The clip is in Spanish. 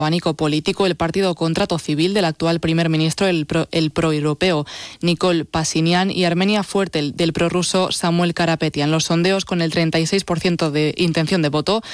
abanico político el partido Contrato Civil del actual primer ministro, el proeuropeo Nikol Pashinyan, y Armenia Fuerte del prorruso Samuel Karapetyan. Los sondeos con el 36% de intención de voto